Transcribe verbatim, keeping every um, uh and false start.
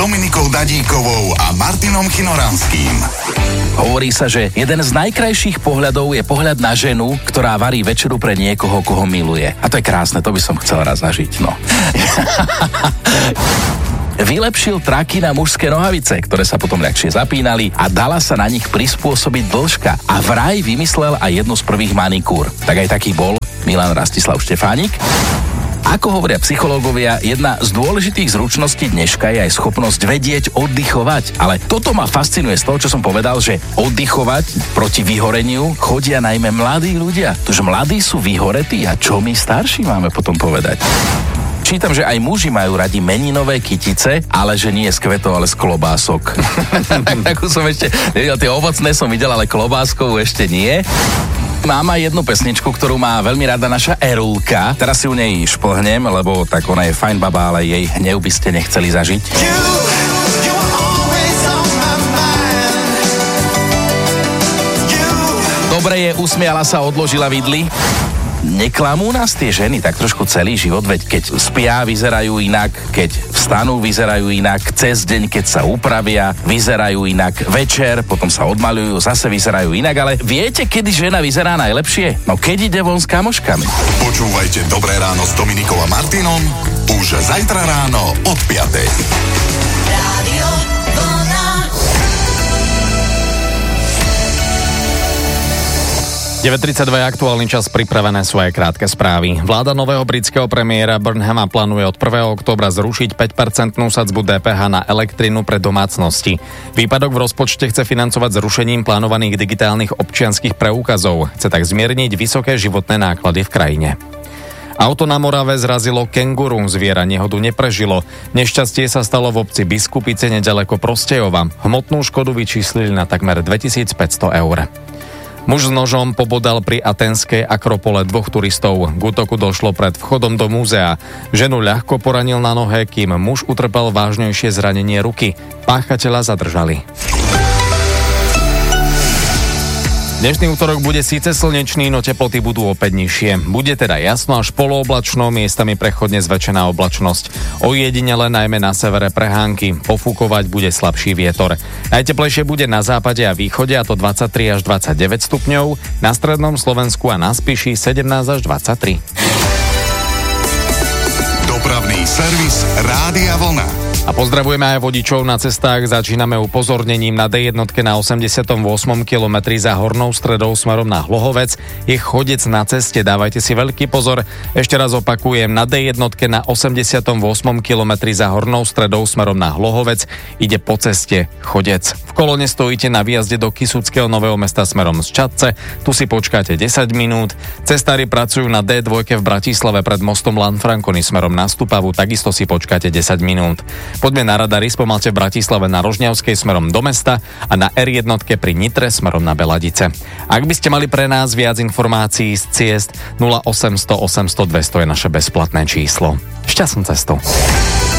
Dominikou Dadíkovou a Martinom Chinoranským. Hovorí sa, že jeden z najkrajších pohľadov je pohľad na ženu, ktorá varí večeru pre niekoho, koho miluje. A to je krásne, to by som chcel raz zažiť, no. Vylepšil traky na mužské nohavice, ktoré sa potom ľahšie zapínali a dala sa na nich prispôsobiť dĺžka. A vraj vymyslel aj jednu z prvých manikúr. Tak aj taký bol Milan Rastislav Štefánik. Ako hovoria psychológovia, jedna z dôležitých zručností dneška je aj schopnosť vedieť oddychovať. Ale toto ma fascinuje z toho, čo som povedal, že oddychovať proti vyhoreniu chodia najmä mladí ľudia. Tože mladí sú vyhoretí a čo my starší máme potom povedať? Čítam, že aj muži majú radi meninové kytice, ale že nie z kvetov, ale z klobások. Takú som ešte nevidel, tie ovocné som videl, ale klobáskovú ešte nie. Mám aj jednu pesničku, ktorú má veľmi rada naša Erulka. Teraz si u nej šplhnem, lebo tak ona je fajn baba, ale jej hnev by ste nechceli zažiť. Dobre je, usmiala sa, odložila vidly. Neklamú nás tie ženy tak trošku celý život, veď keď spia, vyzerajú inak, keď vstanú, vyzerajú inak, cez deň, keď sa upravia, vyzerajú inak, večer, potom sa odmaľujú, zase vyzerajú inak, ale viete, kedy žena vyzerá najlepšie? No keď ide von s kamoškami. Počúvajte Dobré ráno s Dominikou a Martinom už zajtra ráno od piatej. deväť tridsaťdva je aktuálny čas, pripravené sú aj krátke správy. Vláda nového britského premiéra Burnhama plánuje od prvého októbra zrušiť päť percentnú sadzbu dé pé há na elektrinu pre domácnosti. Výpadok v rozpočte chce financovať zrušením plánovaných digitálnych občianskych preukazov. Chce tak zmierniť vysoké životné náklady v krajine. Auto na Morave zrazilo kenguru, zviera nehodu neprežilo. Nešťastie sa stalo v obci Biskupice nedaleko Prostejova. Hmotnú škodu vyčíslili na takmer dvetisícpäťsto eur. Muž s nožom pobodal pri aténskej Akropole dvoch turistov. K útoku došlo pred vchodom do múzea. Ženu ľahko poranil na nohe, kým muž utrpel vážnejšie zranenie ruky. Páchateľa zadržali. Dnešný útorok bude síce slnečný, no teploty budú opäť nižšie. Bude teda jasno až polooblačno, miestami prechodne zväčšená oblačnosť. Ojedinele najmä na severe prehánky. Pofúkovať bude slabší vietor. Najteplejšie bude na západe a východe, a to dvadsaťtri až dvadsaťdeväť stupňov, na strednom Slovensku a na Spiši sedemnásť až dvadsaťtri. Dopravný servis Rádia Vlna. A pozdravujeme aj vodičov na cestách. Začíname upozornením na dé jedna na osemdesiatom ôsmom kilometri za Hornou Stredou smerom na Hlohovec. Je chodec na ceste, dávajte si veľký pozor. Ešte raz opakujem, na dé jedna na osemdesiatom ôsmom kilometri za Hornou Stredou smerom na Hlohovec ide po ceste chodec. V kolone stojíte na výjazde do Kysuckého Nového Mesta smerom z Čadce. Tu si počkáte desať minút. Cestári pracujú na dé dva v Bratislave pred mostom Lanfranconi smerom na Stupavu. Takisto si počkáte desať minút. Poďme na radary, spomalte v Bratislave na Rožňavskej smerom do mesta a na er jedna pri Nitre smerom na Beladice. Ak by ste mali pre nás viac informácií z ciest, nula osemsto osemsto dvesto je naše bezplatné číslo. Šťastnú cestu.